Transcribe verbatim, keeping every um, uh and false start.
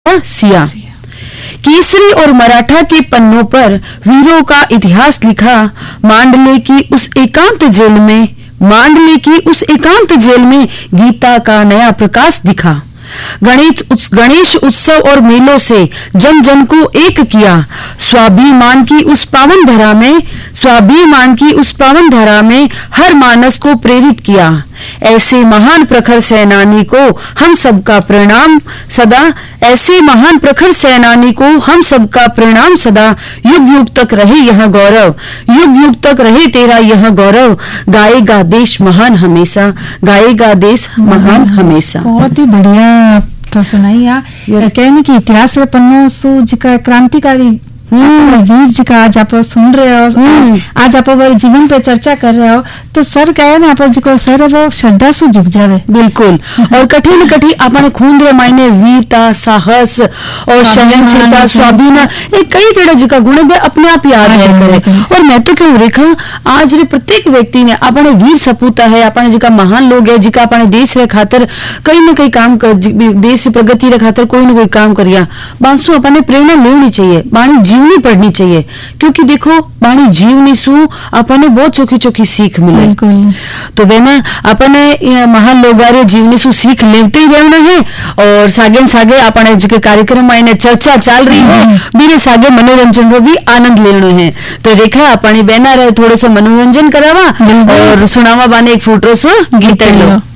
सिया। केसरी और मराठा के पन्नों पर वीरों का इतिहास लिखा। मांडले की उस एकांत जेल में मांडले की उस एकांत जेल में गीता का नया प्रकाश दिखा। गणेश उस, गणेश उत्सव और मेलों से जन जन को एक किया। स्वाभिमान की उस पावन धरा में स्वाभिमान की उस पावन धरा में हर मानस को प्रेरित किया। ऐसे महान प्रखर सेनानी को हम सबका प्रणाम सदा ऐसे महान प्रखर सेनानी को हम सबका प्रणाम सदा। युग युग तक रहे यह गौरव युग युग तक रहे तेरा यह गौरव। गाएगा देश महान हमेशा गाएगा देश महान हमेशा। बहुत ही बढ़िया तो सुनाई या कहने की इतिहास रे पन्नों सु जिका क्रांतिकारी वीर जी का आज आप सुन रहे हो। आज, आज आप जीवन पे चर्चा कर रहे हो तो सर कहे ना आप जो सर वो श्रद्धा से झुक जावे। बिल्कुल। और कठिन कठिन अपने खून रे मायने वीरता साहस और सहनशीलता स्वाभिमान ये कई तरह जी का गुण भी अपने आप याद है करे। और मैं तो क्यों रेखा आज रे प्रत्येक व्यक्ति ने अपने वीर सपूता है अपने जी का महान लोग है जिका अपने देश रे खातर कई न कई काम कर देश प्रगति रे खातर कोई न कोई काम करिया। बांसु अपने प्रेरणा लेनी चाहिए बाणी जीवनी पढ़नी चाहिए क्योंकि देखो बाणी जीवनी सु अपने बहुत चोखी चोखी सीख मिले। तो बहना अपने महान लोगारे जीवनी सु सीख लेते ही रहना है। और सागे सागे अपने जो कार्यक्रम में चर्चा चल रही है मेरे सागे मनोरंजन को भी आनंद लेना है। तो रेखा अपनी बहना रहे थोड़ा सा मनोरंजन करावा और सुनावा बाने एक फूटरो सो गीत लो।